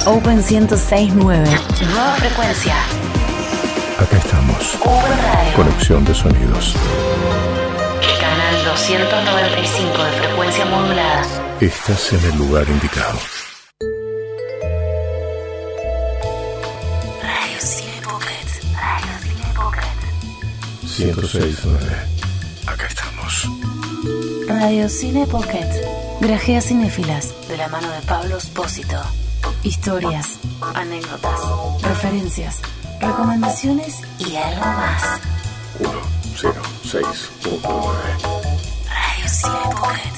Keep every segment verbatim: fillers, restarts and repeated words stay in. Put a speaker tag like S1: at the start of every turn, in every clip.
S1: Open ciento seis punto nueve. Nueva frecuencia.
S2: Acá estamos.
S1: Open Radio.
S2: Conexión de sonidos.
S1: Canal doscientos noventa y cinco de frecuencia modulada.
S2: Estás en el lugar indicado.
S1: Radio Cine Pocket. Radio Cine Pocket.
S2: ciento seis punto nueve. Acá estamos.
S1: Radio Cine Pocket. Grajea cinéfilas de la mano de Pablo Espósito. Historias, anécdotas, referencias, recomendaciones y algo más.
S2: uno cero seis punto nueve.
S1: Radio Cine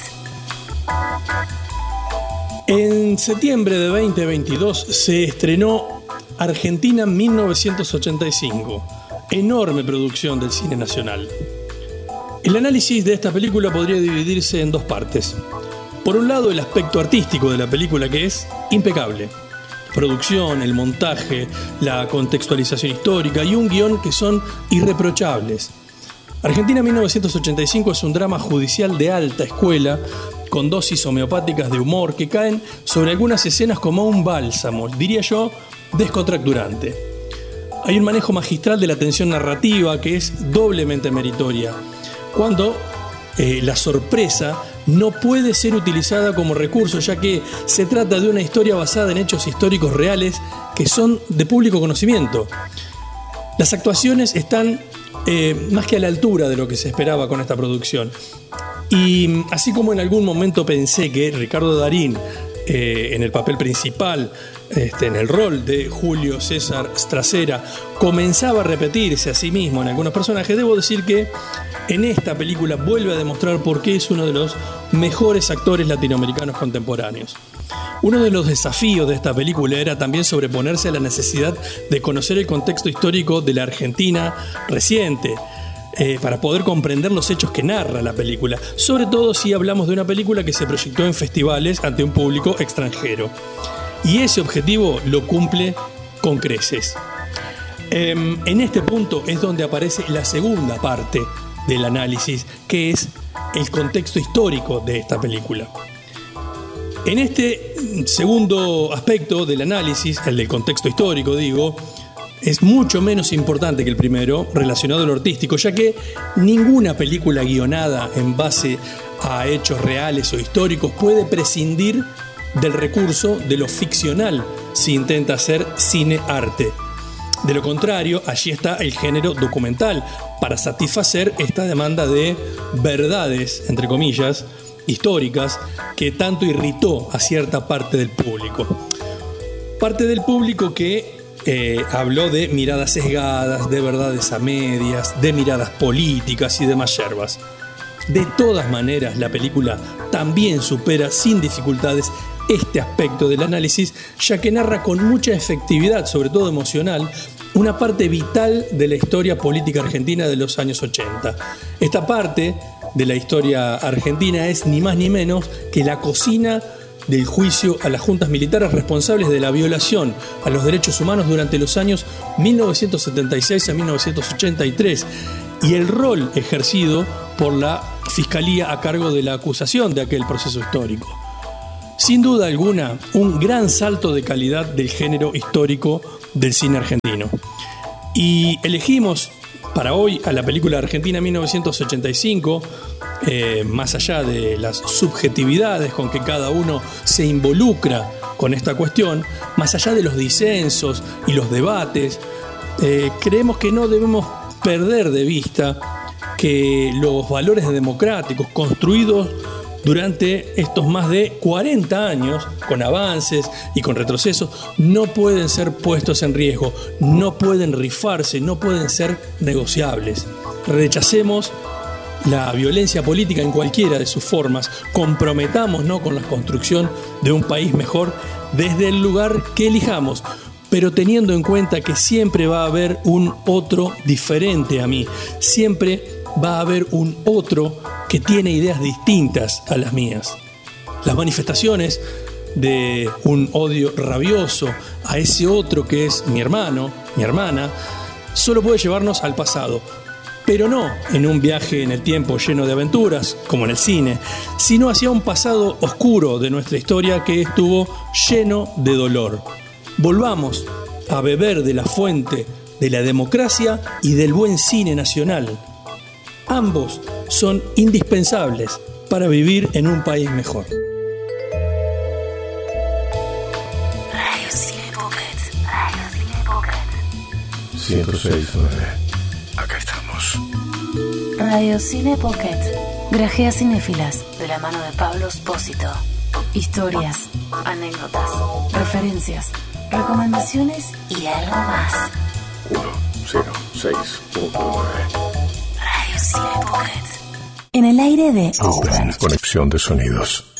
S1: Pocket.
S3: En septiembre de veinte veintidós se estrenó Argentina mil novecientos ochenta y cinco, enorme producción del cine nacional. El análisis de esta película podría dividirse en dos partes. Por un lado, el aspecto artístico de la película, que es impecable. La producción, el montaje, la contextualización histórica y un guión que son irreprochables. Argentina mil novecientos ochenta y cinco es un drama judicial de alta escuela, con dosis homeopáticas de humor que caen sobre algunas escenas como un bálsamo, diría yo, descontracturante. Hay un manejo magistral de la tensión narrativa que es doblemente meritoria, cuando eh, la sorpresa no puede ser utilizada como recurso, ya que se trata de una historia basada en hechos históricos reales que son de público conocimiento. Las actuaciones están eh, más que a la altura de lo que se esperaba con esta producción. Y así como en algún momento pensé que Ricardo Darín, eh, en el papel principal, este, en el rol de Julio César Stracera, comenzaba a repetirse a sí mismo en algunos personajes, debo decir que en esta película vuelve a demostrar por qué es uno de los mejores actores latinoamericanos contemporáneos. Uno de los desafíos de esta película era también sobreponerse a la necesidad de conocer el contexto histórico de la Argentina reciente, eh, para poder comprender los hechos que narra la película, sobre todo si hablamos de una película que se proyectó en festivales ante un público extranjero. Y ese objetivo lo cumple con creces. Eh, en este punto es donde aparece la segunda parte del análisis, que es el contexto histórico de esta película. En este segundo aspecto del análisis, el del contexto histórico, digo, es mucho menos importante que el primero, relacionado a lo artístico, ya que ninguna película guionada en base a hechos reales o históricos puede prescindir del recurso de lo ficcional si intenta hacer cine-arte. De lo contrario, allí está el género documental, para satisfacer esta demanda de verdades, entre comillas, históricas, que tanto irritó a cierta parte del público. Parte del público que eh, habló de miradas sesgadas, de verdades a medias, de miradas políticas y demás yerbas. De todas maneras, la película también supera sin dificultades este aspecto del análisis, ya que narra con mucha efectividad, sobre todo emocional, una parte vital de la historia política argentina de los años ochenta. Esta parte de la historia argentina es ni más ni menos que la cocina del juicio a las juntas militares responsables de la violación a los derechos humanos durante los años mil novecientos setenta y seis a mil novecientos ochenta y tres y el rol ejercido por la Fiscalía a cargo de la acusación de aquel proceso histórico. Sin duda alguna, un gran salto de calidad del género histórico del cine argentino. Y elegimos para hoy a la película Argentina mil novecientos ochenta y cinco, eh, más allá de las subjetividades con que cada uno se involucra con esta cuestión, más allá de los disensos y los debates, eh, creemos que no debemos perder de vista que los valores democráticos construidos durante estos más de cuarenta años, con avances y con retrocesos, no pueden ser puestos en riesgo, no pueden rifarse, no pueden ser negociables. Rechacemos la violencia política en cualquiera de sus formas, comprometámonos con la construcción de un país mejor desde el lugar que elijamos, pero teniendo en cuenta que siempre va a haber un otro diferente a mí, siempre va a haber un otro que tiene ideas distintas a las mías. Las manifestaciones de un odio rabioso a ese otro que es mi hermano, mi hermana, solo puede llevarnos al pasado, pero no en un viaje en el tiempo lleno de aventuras, como en el cine, sino hacia un pasado oscuro de nuestra historia que estuvo lleno de dolor. Volvamos a beber de la fuente de la democracia y del buen cine nacional. Ambos son indispensables para vivir en un país mejor.
S1: Radio Cine Pocket. Radio Cine Pocket.
S2: ciento seis punto nueve. Acá estamos.
S1: Radio Cine Pocket. Grajeas cinéfilas de la mano de Pablo Espósito. Historias, anécdotas, referencias, recomendaciones y algo más.
S2: uno cero seis punto nueve.
S1: Radio Cine Pocket. En el aire de
S2: Open. Conexión de sonidos.